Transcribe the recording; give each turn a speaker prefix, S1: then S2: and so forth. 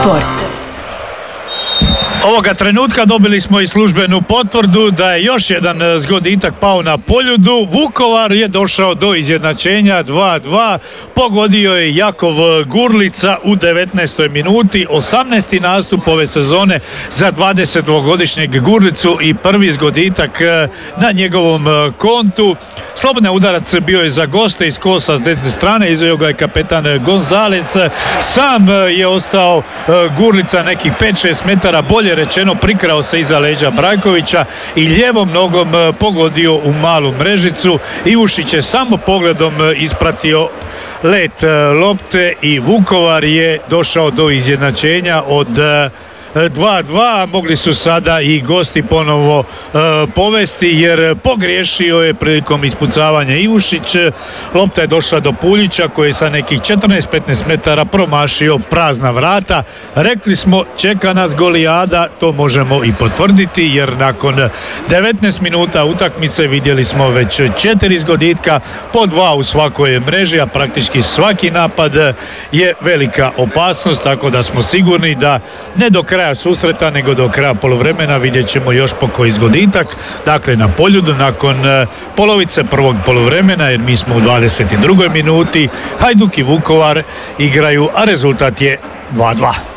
S1: Sport.
S2: Ovoga trenutka dobili smo i službenu potvrdu da je još jedan zgoditak pao na Poljudu. Vukovar je došao do izjednačenja 2-2. Pogodio je Jakov Gurlica u 19. minuti. 18. nastup ove sezone za 20-godišnjeg Gurlicu i prvi zgoditak na njegovom kontu. Slobodan udarac bio je za goste iz kosa s desne strane, izveo ga je kapetan Gonzalez. Sam je ostao Gurlica nekih 5-6 metara, bolje rečeno prikrao se iza leđa Brajkovića i lijevom nogom pogodio u malu mrežicu. Ivušić je samo pogledom ispratio let lopte i Vukovar je došao do izjednačenja od 2-2. Mogli su sada i gosti ponovo povesti jer pogriješio je prilikom ispucavanja Ivušić. Lopta je došla do Puljića koji je sa nekih 14-15 metara promašio prazna vrata. Rekli smo čeka nas Golijada, to možemo i potvrditi jer nakon 19 minuta utakmice vidjeli smo već 4 zgoditka, po 2 u svakoj mreži, a praktički svaki napad je velika opasnost, tako da smo sigurni da ne do kraja susreta, nego do kraja poluvremena vidjet ćemo još po koji zgoditak. Dakle, na Poljudu nakon polovice prvog poluvremena, jer mi smo u 22. minuti, Hajduk i Vukovar igraju, a rezultat je 2-2.